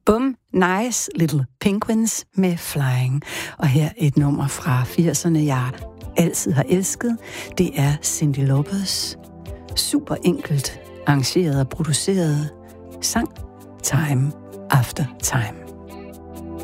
Bum, Nice Little Penguins med Flying. Og her et nummer fra 80'erne, jeg altid har elsket. Det er Cyndi Lauper's super enkelt arrangeret og produceret sang Time After Time.